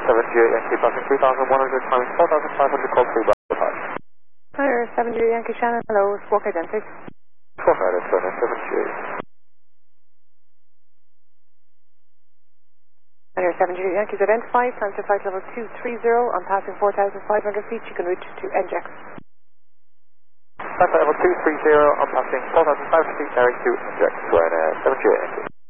70 Yankee passing 3,100 times 4,500 call 3 Bravo 5. Hunter 70 Yankee Shannon, hello, squawk identity. Squawk identity, 78. Hunter 70 Yankees identified, climb to flight level 230 on passing 4,500 feet, you can route to NJAX. Flight level 230 on passing 4,500 feet, bearing to NJAX, Ryanair 78 Yankee.